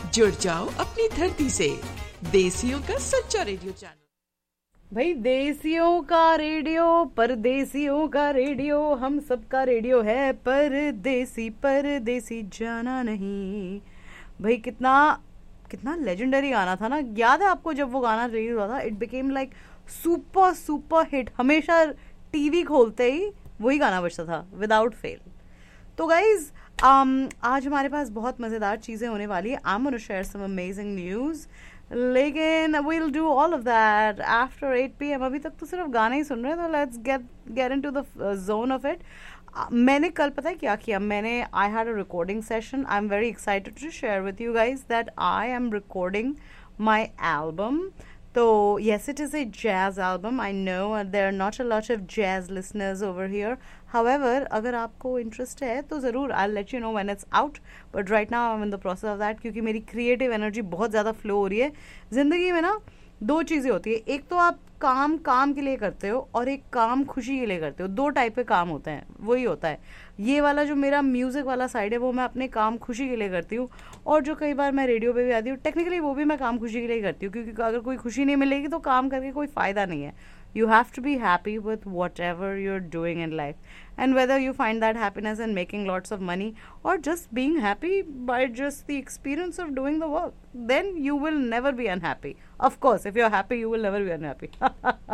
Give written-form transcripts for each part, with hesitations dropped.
जुड़ जाओ अपनी धरती से। देसियों का सच्चा रेडियो चैनल। भाई देसियों का रेडियो, परदेसियों का रेडियो, हम सबका रेडियो है परदेसी, परदेसी जाना नहीं। भाई कितना कितना लेजेंडरी गाना था ना। याद है आपको जब वो गाना रिलीज हुआ था? It became like super super hit. हमेशा टीवी खोलते ही वही गाना बजता था विदाउट फेल। तो गाइज आज हमारे पास बहुत मज़ेदार चीज़ें होने वाली है। I am gonna share some amazing news, लेकिन we'll do all of that after 8 p.m. अभी तक तो सिर्फ गाने ही सुन रहे हैं, तो let's get into the zone of it. मैंने कल पता है क्या किया? I had a recording session. I'm very excited to share with you guys that I am recording my album. So yes, it is a jazz album. I know there are not a lot of jazz listeners over here. However, अगर आपको interest है तो ज़रूर I'll let you know when it's out. But right now I'm in the process of that, क्योंकि मेरी creative energy बहुत ज़्यादा flow हो रही है। ज़िंदगी में ना दो चीज़ें होती है, एक तो आप काम के लिए करते हो और एक काम खुशी के लिए करते हो। दो टाइप के काम होते हैं, वही होता है। ये वाला जो मेरा म्यूज़िक वाला साइड है वो मैं अपने काम खुशी के लिए करती हूँ, और जो कई बार मैं रेडियो पे भी आती हूँ टेक्निकली वो भी मैं काम खुशी के लिए करती हूँ, क्योंकि अगर कोई खुशी नहीं मिलेगी तो काम करके कोई फ़ायदा नहीं है। You have to be happy with whatever you're doing in life, and whether you find that happiness in making lots of money or just being happy by just the experience of doing the work, then you will never be unhappy. Of course, if you're happy you will never be unhappy.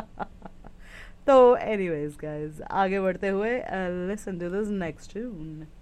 So anyways guys, आगे बढ़ते हुए listen to this next tune.